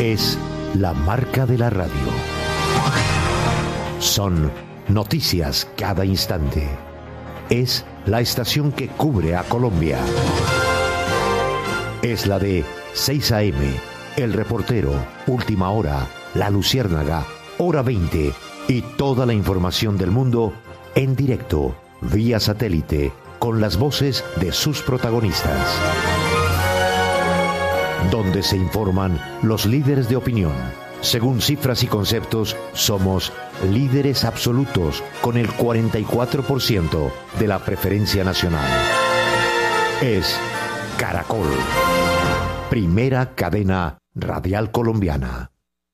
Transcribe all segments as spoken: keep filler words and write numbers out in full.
Es la marca de la radio. Son noticias cada instante. Es la estación que cubre a Colombia. Es la de seis a eme, El Reportero, Última Hora, La Luciérnaga, Hora veinte y toda la información del mundo en directo, vía satélite, con las voces de sus protagonistas. Donde se informan los líderes de opinión. Según cifras y conceptos, somos líderes absolutos con el cuarenta y cuatro por ciento de la preferencia nacional. Es Caracol, primera cadena radial colombiana.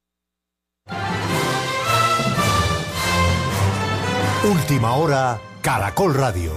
Última Hora, Caracol Radio.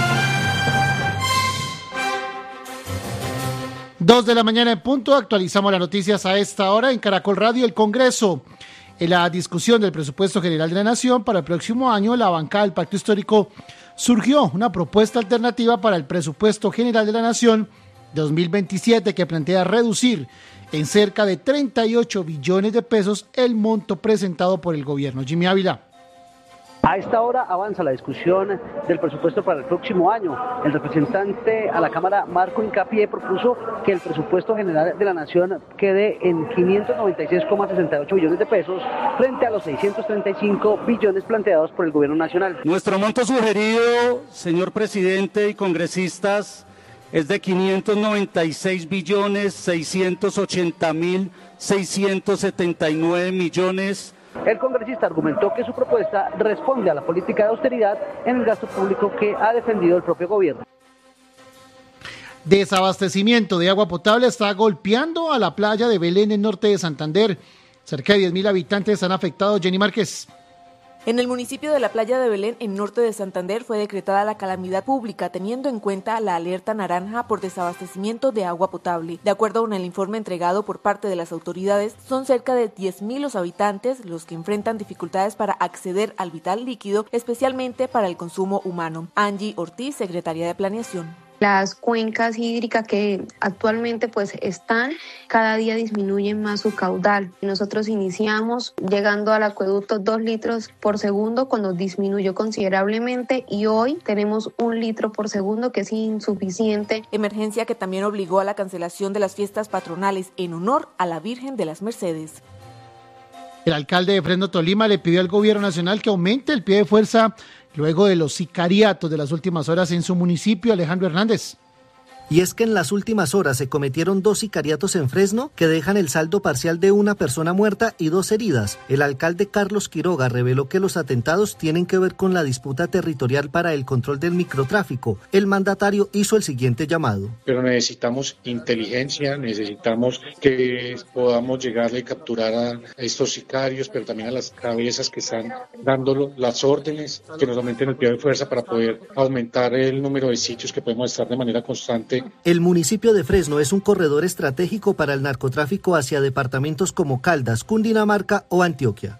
Dos de la mañana en punto, actualizamos las noticias a esta hora en Caracol Radio. El Congreso, en la discusión del presupuesto general de la Nación para el próximo año, la bancada del Pacto Histórico surgió una propuesta alternativa para el presupuesto general de la Nación de dos mil veintisiete que plantea reducir en cerca de treinta y ocho billones de pesos el monto presentado por el gobierno. Jimmy Ávila. A esta hora avanza la discusión del presupuesto para el próximo año. El representante a la Cámara, Marco Hincapié, propuso que el presupuesto general de la Nación quede en quinientos noventa y seis coma sesenta y ocho billones de pesos frente a los seiscientos treinta y cinco billones planteados por el gobierno nacional. Nuestro monto sugerido, señor presidente y congresistas, es de quinientos noventa y seis billones seiscientos ochenta mil seiscientos setenta y nueve millones. El congresista argumentó que su propuesta responde a la política de austeridad en el gasto público que ha defendido el propio gobierno. Desabastecimiento de agua potable está golpeando a la playa de Belén en norte de Santander. Cerca de diez mil habitantes han afectado. Jenny Márquez. En el municipio de la playa de Belén, en norte de Santander, fue decretada la calamidad pública, teniendo en cuenta la alerta naranja por desabastecimiento de agua potable. De acuerdo con el informe entregado por parte de las autoridades, son cerca de diez mil los habitantes los que enfrentan dificultades para acceder al vital líquido, especialmente para el consumo humano. Angie Ortiz, secretaria de Planeación. Las cuencas hídricas que actualmente pues están, cada día disminuyen más su caudal. Nosotros iniciamos llegando al acueducto dos litros por segundo cuando disminuyó considerablemente y hoy tenemos un litro por segundo que es insuficiente. Emergencia que también obligó a la cancelación de las fiestas patronales en honor a la Virgen de las Mercedes. El alcalde de Fresno, Tolima, le pidió al gobierno nacional que aumente el pie de fuerza luego de los sicariatos de las últimas horas en su municipio. Alejandro Hernández. Y es que en las últimas horas se cometieron dos sicariatos en Fresno que dejan el saldo parcial de una persona muerta y dos heridas. El alcalde Carlos Quiroga reveló que los atentados tienen que ver con la disputa territorial para el control del microtráfico. El mandatario hizo el siguiente llamado. Pero necesitamos inteligencia, necesitamos que podamos llegarle y capturar a estos sicarios, pero también a las cabezas que están dando las órdenes, que nos aumenten el pie de fuerza para poder aumentar el número de sitios que podemos estar de manera constante. El municipio de Fresno es un corredor estratégico para el narcotráfico hacia departamentos como Caldas, Cundinamarca o Antioquia.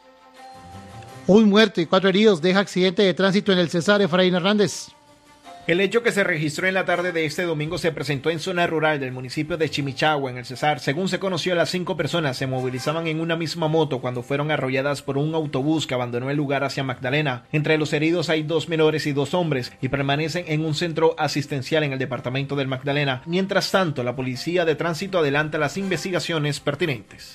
Un muerto y cuatro heridos deja accidente de tránsito en el Cesar. Efraín Hernández. El hecho que se registró en la tarde de este domingo se presentó en zona rural del municipio de Chimichagua, en el Cesar. Según se conoció, las cinco personas se movilizaban en una misma moto cuando fueron arrolladas por un autobús que abandonó el lugar hacia Magdalena. Entre los heridos hay dos menores y dos hombres y permanecen en un centro asistencial en el departamento del Magdalena. Mientras tanto, la policía de tránsito adelanta las investigaciones pertinentes.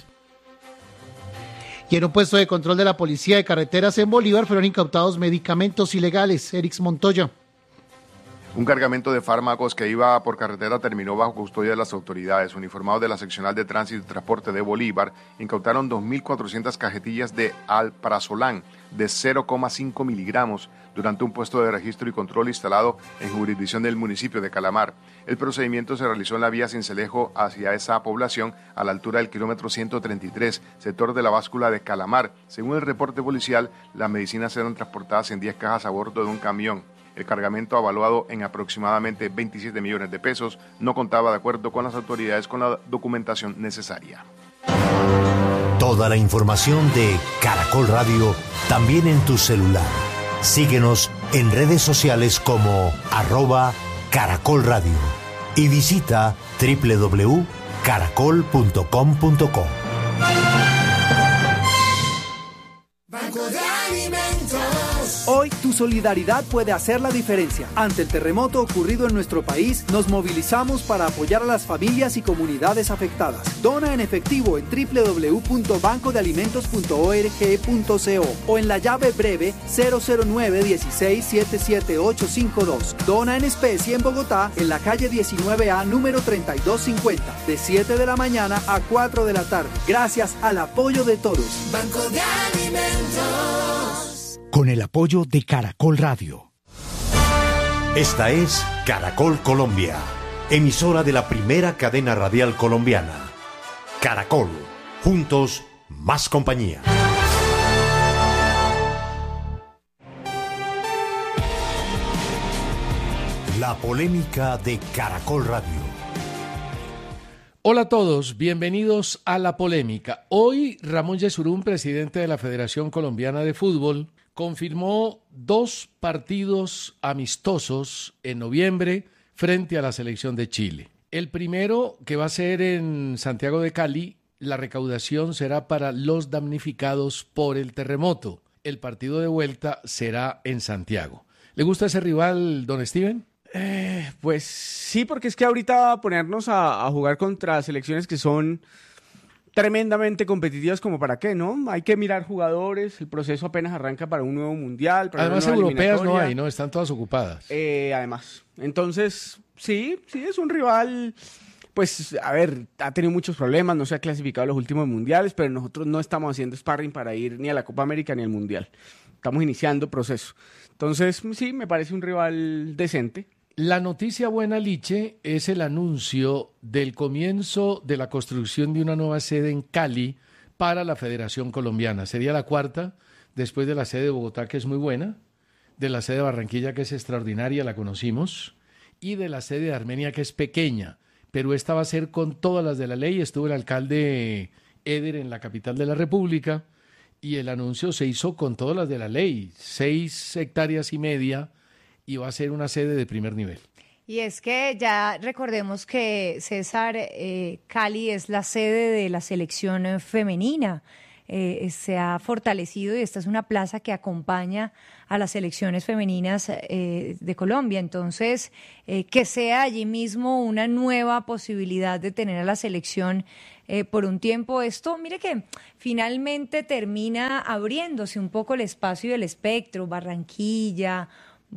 Y en un puesto de control de la policía de carreteras en Bolívar fueron incautados medicamentos ilegales. Erix Montoya. Un cargamento de fármacos que iba por carretera terminó bajo custodia de las autoridades. Uniformados de la Seccional de Tránsito y Transporte de Bolívar incautaron dos mil cuatrocientas cajetillas de alprazolam de cero coma cinco miligramos durante un puesto de registro y control instalado en jurisdicción del municipio de Calamar. El procedimiento se realizó en la vía Cincelejo hacia esa población a la altura del kilómetro ciento treinta y tres, sector de la báscula de Calamar. Según el reporte policial, las medicinas eran transportadas en diez cajas a bordo de un camión. El cargamento, avaluado en aproximadamente veintisiete millones de pesos, no contaba, de acuerdo con las autoridades, con la documentación necesaria. Toda la información de Caracol Radio también en tu celular. Síguenos en redes sociales como arroba Caracol Radio y visita doble u doble u doble u punto caracol punto com punto co. Banco de Alimentos. Hoy tu solidaridad puede hacer la diferencia. Ante el terremoto ocurrido en nuestro país, nos movilizamos para apoyar a las familias y comunidades afectadas. Dona en efectivo en doble u doble u doble u punto banco de alimentos punto org punto co o en la llave breve cero cero nueve uno seis siete siete ocho cinco dos. Dona en especie en Bogotá, en la calle diecinueve A, número treinta y dos cincuenta, de siete de la mañana a cuatro de la tarde. Gracias al apoyo de todos. Banco de Alimentos. Con el apoyo de Caracol Radio. Esta es Caracol Colombia, emisora de la primera cadena radial colombiana. Caracol, juntos, más compañía. La polémica de Caracol Radio. Hola a todos, bienvenidos a La Polémica. Hoy Ramón Yesurún, presidente de la Federación Colombiana de Fútbol, confirmó dos partidos amistosos en noviembre frente a la selección de Chile. El primero, que va a ser en Santiago de Cali, la recaudación será para los damnificados por el terremoto. El partido de vuelta será en Santiago. ¿Le gusta ese rival, don Steven? Eh, pues sí, porque es que ahorita ponernos a, a jugar contra selecciones que son tremendamente competitivas, como para qué, ¿no? Hay que mirar jugadores, el proceso apenas arranca para un nuevo mundial. Para además, una nueva europeas no hay, ¿no? Están todas ocupadas. Eh, además, entonces, sí, sí, es un rival, pues, a ver, ha tenido muchos problemas, no se ha clasificado a los últimos mundiales, pero nosotros no estamos haciendo sparring para ir ni a la Copa América ni al Mundial. Estamos iniciando proceso. Entonces, sí, me parece un rival decente. La noticia buena, Liche, es el anuncio del comienzo de la construcción de una nueva sede en Cali para la Federación Colombiana. Sería la cuarta, después de la sede de Bogotá, que es muy buena, de la sede de Barranquilla, que es extraordinaria, la conocimos, y de la sede de Armenia, que es pequeña, pero esta va a ser con todas las de la ley. Estuvo el alcalde Eder en la capital de la República, y el anuncio se hizo con todas las de la ley, seis hectáreas y media, y va a ser una sede de primer nivel. Y es que ya recordemos que, César, eh, Cali es la sede de la selección femenina. Eh, se ha fortalecido y esta es una plaza que acompaña a las selecciones femeninas eh, de Colombia. Entonces, eh, que sea allí mismo una nueva posibilidad de tener a la selección eh, por un tiempo. Esto, mire que finalmente termina abriéndose un poco el espacio y el espectro. Barranquilla,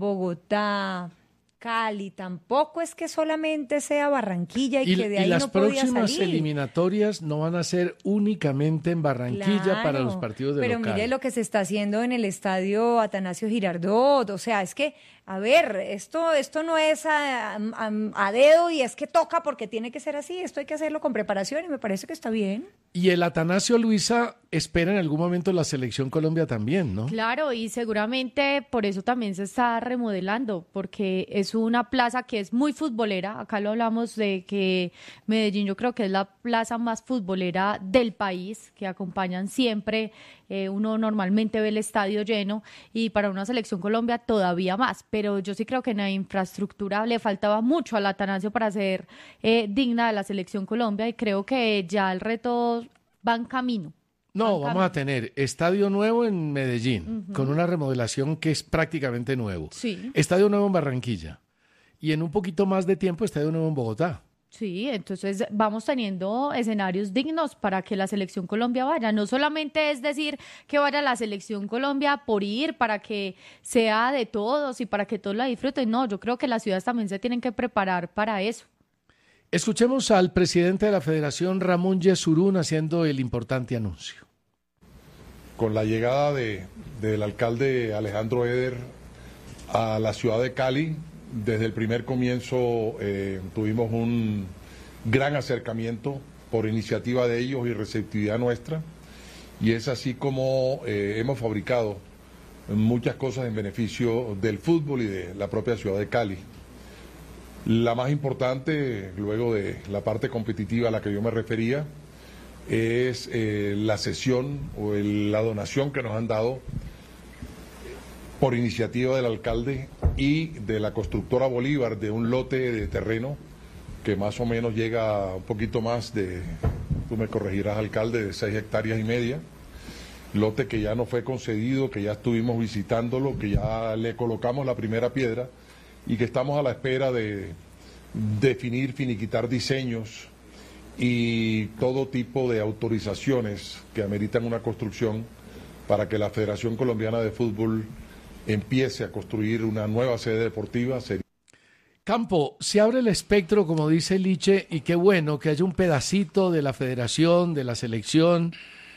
Bogotá, Cali, tampoco es que solamente sea Barranquilla y, y que de ahí no podía salir. Y las próximas eliminatorias no van a ser únicamente en Barranquilla, claro, para los partidos de pero local. Pero mire lo que se está haciendo en el estadio Atanasio Girardot, o sea, es que, a ver, esto, esto no es a, a, a dedo y es que toca porque tiene que ser así, esto hay que hacerlo con preparación y me parece que está bien. Y el Atanasio, Luisa, espera en algún momento la Selección Colombia también, ¿no? Claro, y seguramente por eso también se está remodelando, porque es una plaza que es muy futbolera. Acá lo hablamos de que Medellín yo creo que es la plaza más futbolera del país, que acompañan siempre, eh, uno normalmente ve el estadio lleno, y para una Selección Colombia todavía más, pero yo sí creo que en la infraestructura le faltaba mucho al Atanasio para ser eh, digna de la Selección Colombia, y creo que ya el reto va en camino. No, vamos a tener estadio nuevo en Medellín, uh-huh, con una remodelación que es prácticamente nuevo. Sí. Estadio nuevo en Barranquilla. Y en un poquito más de tiempo, estadio nuevo en Bogotá. Sí, entonces vamos teniendo escenarios dignos para que la Selección Colombia vaya. No solamente es decir que vaya la Selección Colombia por ir, para que sea de todos y para que todos la disfruten. No, yo creo que las ciudades también se tienen que preparar para eso. Escuchemos al presidente de la Federación, Ramón Yesurún, haciendo el importante anuncio. Con la llegada de, del alcalde Alejandro Eder a la ciudad de Cali, desde el primer comienzo eh, tuvimos un gran acercamiento por iniciativa de ellos y receptividad nuestra, y es así como eh, hemos fabricado muchas cosas en beneficio del fútbol y de la propia ciudad de Cali. La más importante, luego de la parte competitiva a la que yo me refería, es eh, la cesión o el, la donación que nos han dado por iniciativa del alcalde y de la constructora Bolívar de un lote de terreno que más o menos llega a un poquito más de tú me corregirás, alcalde, de seis hectáreas y media, lote que ya no fue concedido, que ya estuvimos visitándolo, que ya le colocamos la primera piedra y que estamos a la espera de definir, finiquitar diseños y todo tipo de autorizaciones que ameritan una construcción para que la Federación Colombiana de Fútbol empiece a construir una nueva sede deportiva. Campo, se abre el espectro, como dice Liche, y qué bueno que haya un pedacito de la federación, de la selección,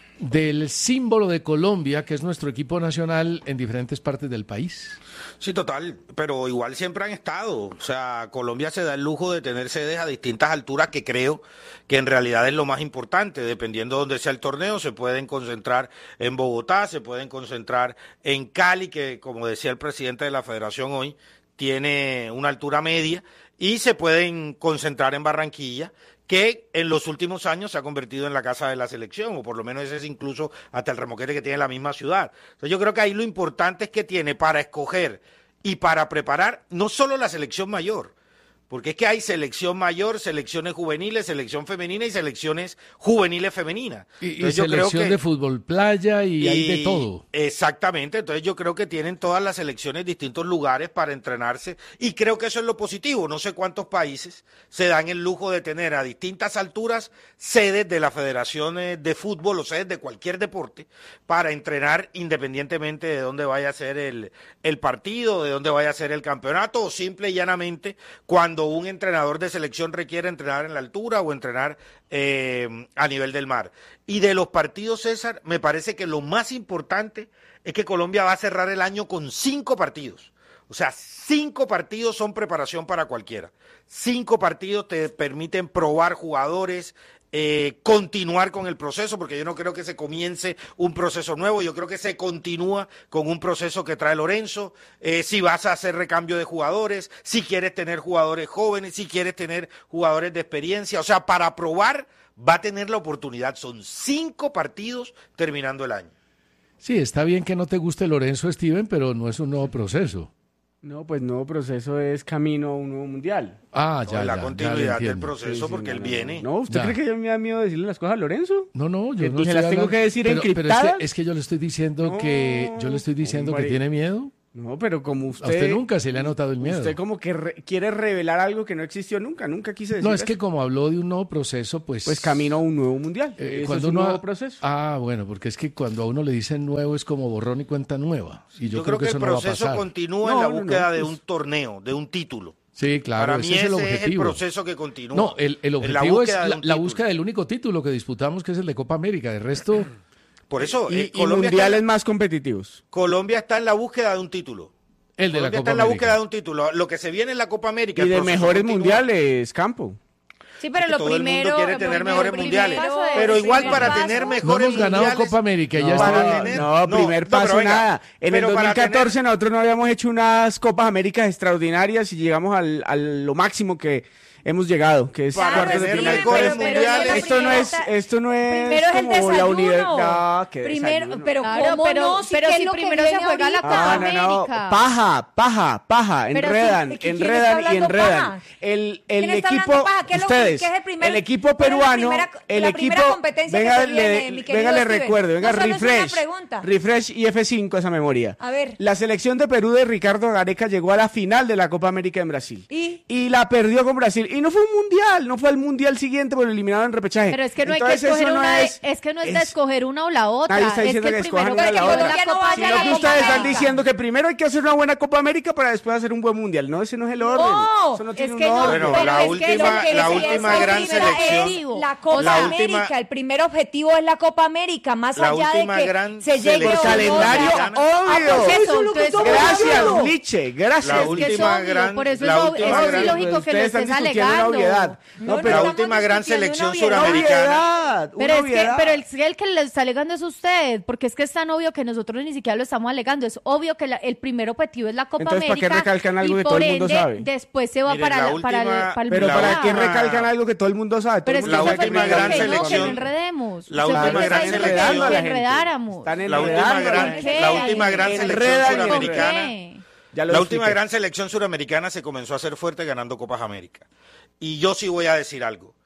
del símbolo de Colombia, que es nuestro equipo nacional, en diferentes partes del país. Sí, total, pero igual siempre han estado. O sea, Colombia se da el lujo de tener sedes a distintas alturas, que creo que en realidad es lo más importante. Dependiendo de dónde sea el torneo, se pueden concentrar en Bogotá, se pueden concentrar en Cali, que como decía el presidente de la federación hoy, tiene una altura media, y se pueden concentrar en Barranquilla, que en los últimos años se ha convertido en la casa de la selección, o por lo menos ese es incluso hasta el remoquete que tiene la misma ciudad. Entonces yo creo que ahí lo importante es que tiene para escoger y para preparar no solo la selección mayor, porque es que hay selección mayor, selecciones juveniles, selección femenina y selecciones juveniles femeninas. Y, y yo selección creo que, de fútbol playa y, y hay de todo. Exactamente, entonces yo creo que tienen todas las selecciones distintos lugares para entrenarse y creo que eso es lo positivo. No sé cuántos países se dan el lujo de tener a distintas alturas sedes de las federaciones de fútbol o sedes de cualquier deporte para entrenar independientemente de dónde vaya a ser el, el partido, de dónde vaya a ser el campeonato, o simple y llanamente cuando un entrenador de selección requiere entrenar en la altura o entrenar eh, a nivel del mar. Y de los partidos, César, me parece que lo más importante es que Colombia va a cerrar el año con cinco partidos. O sea, cinco partidos son preparación para cualquiera. Cinco partidos te permiten probar jugadores, Eh, continuar con el proceso, porque yo no creo que se comience un proceso nuevo, yo creo que se continúa con un proceso que trae Lorenzo. Eh, si vas a hacer recambio de jugadores, si quieres tener jugadores jóvenes, si quieres tener jugadores de experiencia, o sea, para probar va a tener la oportunidad. Son cinco partidos terminando el año. Sí, está bien que no te guste Lorenzo, Steven, pero no es un nuevo proceso. No, pues nuevo proceso es camino a un nuevo mundial. Ah, ya, no, la ya, continuidad ya del proceso, sí, sí, porque no, él no, viene. No, ¿usted Ya. cree que yo me da miedo decirle las cosas a Lorenzo? No, no, yo ¿Que no se estoy las tengo hablando- que decir pero, pero es, encriptadas? que, es que yo le estoy diciendo que yo le estoy diciendo hombre. que tiene miedo. No, pero como usted... A usted nunca se le ha notado el miedo. Usted como que re- quiere revelar algo que no existió nunca, nunca quise decir No, es que eso. como habló de un nuevo proceso, pues... Pues camino a un nuevo mundial. eh, Eso cuando es un uno nuevo ha- proceso. Ah, bueno, porque es que cuando a uno le dicen nuevo es como borrón y cuenta nueva. Y yo, Yo creo que, eso el no va a proceso pasar. continúa No, en la no, no, búsqueda de pues- un torneo, de un título. Sí, claro, Para mí ese es el ese es el objetivo. proceso que continúa. No, el, el En la objetivo es búsqueda de la, un la título. búsqueda del único título que disputamos, que es el de Copa América. De resto, Por eso, Y, eh, y Colombia, está, mundiales más competitivos. Colombia está en la búsqueda de un título. el de la Colombia Copa está en la América. búsqueda de un título. Lo que se viene en la Copa América. Y el de proceso mejores continúa. mundiales, Campo. Sí, pero que lo todo primero... el mundo quiere lo tener primero- mejores primero mundiales. paso es- Pero el igual primer para paso- tener No mejores hemos ganado mundiales, Copa América, ya No, está. para tener- no, no, primer no, paso pero venga, nada. En pero el para dos mil catorce tener- nosotros no habíamos hecho unas Copas Américas extraordinarias y llegamos al, a lo máximo que hemos llegado, que es Para cuartos de tener final. mejores Pero- mundiales. Esto no es, esto no es Primero es el como la desayuno. universidad. No, qué Primero, desayuno. pero Claro, ¿cómo pero- no? Si pero qué es si lo que primero se viene juega la ahorita. Copa Ah, no, no, América. paja, paja, paja, Pero enredan, sí, ¿quién está enredan y hablando enredan. paja? El, ¿Quién el está equipo, hablando paja? ¿Qué es lo que- ustedes, qué es el primer- el equipo cuál es la peruano, primera- el la equipo, primera competencia que venga, se viene, le, mi querido venga, le Steven? recuerdo, venga, No solo es una refresh, pregunta. refresh y F cinco esa memoria. A ver. La selección de Perú de Ricardo Gareca llegó a la final de la Copa América en Brasil. ¿Y? Y la perdió con Brasil. Y no fue un mundial, no fue al mundial siguiente, porque lo eliminaron en repechaje. Pero es que no hay Entonces, que escoger eso no una, de- es, es, que no es, de es- escoger una o la otra. Nadie está es diciendo que que el escojan primero una o la que otra. juegue la no Copa vaya a Sino la que América. Copa ustedes están América. diciendo que primero hay que hacer una buena Copa América para después hacer un buen mundial. No, ese no es el orden. No, Eso no es tiene que un no. orden. Bueno, pero la es que última- lo que la sí última es gran la selección- La Copa la América, última- el primer objetivo es la Copa América, más La allá de última que gran se llegue selección o no, calendario, ya- obvio. Ah, pues eso, Eso es lo que entonces, estamos gracias, hablando. Liche, gracias. La Es que es última obvio, gran- por eso la es, ob- última es gran- ilógico que lo Ustedes están estés discutiendo una alegando. obviedad. No, No, no pero la estamos última gran discutiendo selección una una obviedad. suramericana. obviedad, Pero una es que, obviedad. pero el, el que le está alegando es usted, porque es que es tan obvio que nosotros ni siquiera lo estamos alegando. Es obvio que la- el primer objetivo es la Copa Entonces, ¿para qué América. recalcan algo y que todo por el mundo ende, sabe? después se va Miren, para, la la- para, última- el, para el Pero La ¿para qué última- recalcan algo que todo el mundo sabe? Todo Pero el es que mundo la eso sabe fue el última primero gran que dijo, que no selección- enredemos. la Usted última fue el que gran está diciendo selección- que a la gente. enredáramos. Están La última enredando a gran, ¿Qué? la última gran selección Enredan, suramericana. ¿Qué? Ya lo La expliqué. última gran selección suramericana se comenzó a hacer fuerte ganando Copas América. Y yo sí voy a decir algo.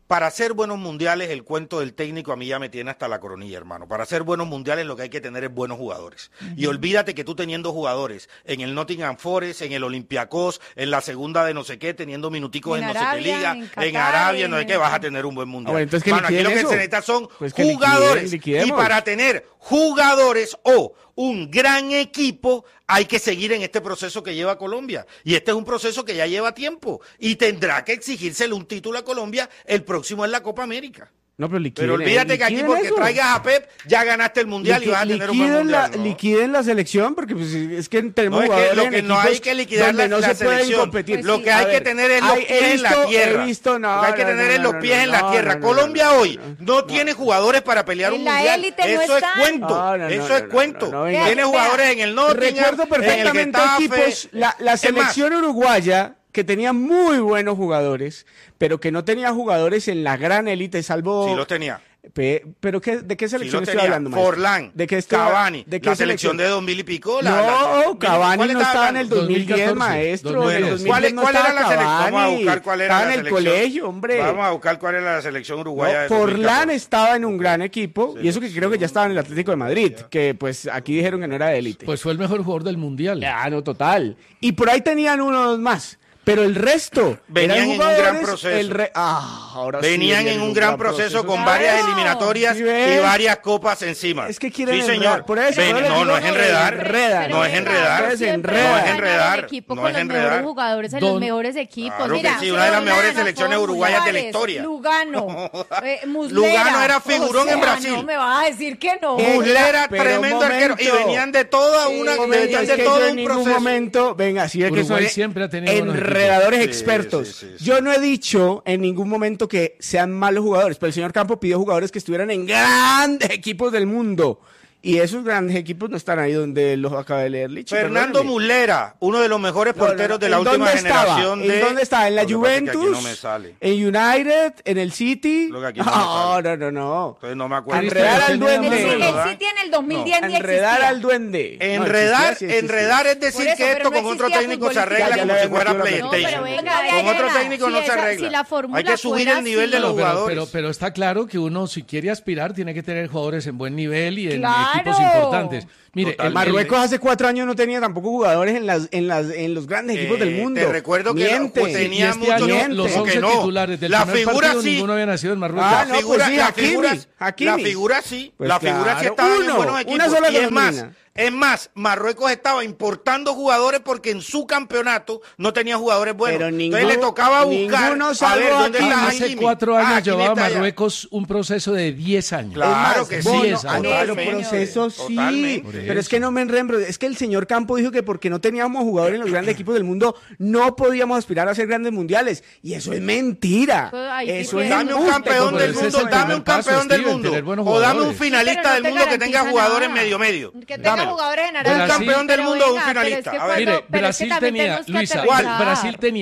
para hacer buenos mundiales, el cuento del técnico a mí ya me tiene hasta la coronilla, hermano. Para hacer buenos mundiales lo que hay que tener es buenos jugadores. Uh-huh. Y olvídate que tú teniendo jugadores en el Nottingham Forest, en el Olympiacos, en la segunda de no sé qué, teniendo minuticos en, en no Arabia, sé qué liga, en, Qatar, en Arabia, no sé qué, vas a tener un buen mundial. Ah, bueno, entonces, Mano, aquí lo que eso? se necesita son pues jugadores. Liquiden, y para tener jugadores o un gran equipo hay que seguir en este proceso que lleva Colombia. Y este es un proceso que ya lleva tiempo. Y tendrá que exigírsele un título a Colombia el próximo en la Copa América. No, pero, liquiden, pero olvídate que aquí porque eso. traigas a Pep ya ganaste el mundial Liqui, y vas a tener un buen mundial. La, ¿no? Liquiden la selección porque pues, es que tenemos no, jugadores es que lo que no hay que liquidar la, no la se selección. Competir. Pues lo que hay ver, que tener es los pies visto, en la tierra. Visto, no, lo que hay que no, tener no, es los no, pies no, en la no, tierra. no, no, Colombia no, no, hoy no, no tiene jugadores para pelear un mundial. Eso es cuento. Eso es cuento. Tiene jugadores en el Nottingham. Recuerdo perfectamente equipos. La selección uruguaya que tenía muy buenos jugadores, pero que no tenía jugadores en la gran élite, salvo... Sí los tenía. Pe, ¿Pero qué, de qué selección sí estoy hablando, maestro? Forlán, ¿De qué estoy, Cavani, ¿de qué la selección? selección de dos mil y pico. La, no, la, Cavani no estaba en el dos mil diez, maestro. Bueno, en el dos mil diez ¿Cuál, no cuál era la selección? Cavani, Vamos a buscar cuál era estaba la en el selección. colegio, hombre. Vamos a buscar cuál era la selección uruguaya. No, de Forlán estaba en un gran equipo, sí, y eso que creo que ya estaba en el Atlético de Madrid, que pues aquí dijeron que no era de élite. Pues fue el mejor jugador del Mundial. Ah, no, total. Y por ahí tenían uno o dos más. Pero el resto venían en un gran proceso. El re... ah, ahora venían sí, en un gran proceso, proceso con claro. varias eliminatorias ¿Sí y varias copas encima. Es que quieren sí, enredar. señor. Por eso, Ven, no, no es enredar. Enreda. No es enredar. No es enredar. No es enredar. Equipo no con es enredar. Los mejores jugadores en Don... los mejores equipos. Claro Mira, que sí, una de las mejores selecciones uruguayas de la historia. Lugano, eh, Muslera, Lugano era figurón o sea, en Brasil. No me vas a decir que no. Muslera, tremendo arquero. Y venían de toda una, venían de todo un proceso. En ningún momento, venga, sí es que son enredadores expertos. Sí, sí, sí. Yo no he dicho en ningún momento que sean malos jugadores, pero el señor Campo pidió jugadores que estuvieran en grandes equipos del mundo. Y esos grandes equipos no están ahí donde los acaba de leer Lichi. Fernando Muslera, uno de los mejores porteros no, no. de la última generación. De... ¿En dónde está? ¿En la Juventus? No me sale. ¿En United? ¿En el City? Lo que aquí no, no, no, no, no. Entonces no me acuerdo. Enredar al duende. El, el City en el dos mil diez no. ni Enredar existía. al duende. Enredar, no, existía, sí enredar es decir eso, que esto con otro técnico se arregla como si fuera PlayStation. Con otro técnico no se arregla. Hay que subir el nivel de los jugadores. Pero está claro que uno, si quiere aspirar, tiene que tener jugadores en buen nivel y en equipos importantes. Mire, el Marruecos hace cuatro años no tenía tampoco jugadores en las en las en los grandes eh, equipos del mundo. Te recuerdo que Miente. Lo, tenía este mucho año, los once no. titulares del la primer figura partido, sí. ninguno había nacido en Marruecos. Ah, no, la figura, pues sí, la Hakimi, figura, Hakimi. la figura sí, pues la claro, figura sí estaba uno, en buenos equipos. Una sola y es más, colombiana. Es más, Marruecos estaba importando jugadores porque en su campeonato no tenía jugadores buenos. Pero ninguno, Entonces le tocaba buscar a ver dónde está Hace Hakimi. cuatro años ah, llevaba Marruecos un proceso de diez años. Claro más, que sí. diez Ah, no, pero proceso sí. Totalmente. Pero es que no me enrembro. Es que el señor Campo dijo que porque no teníamos jugadores en los grandes equipos del mundo no podíamos aspirar a ser grandes mundiales. Y eso es mentira. Eso es dame un campeón del mundo, dame un campeón del mundo. O dame un finalista del mundo que tenga jugadores medio medio. Que tenga jugadores en Arabia. Un campeón del mundo o un finalista. Es que a ver. Mire, Brasil tenía, Luisa, Brasil tenía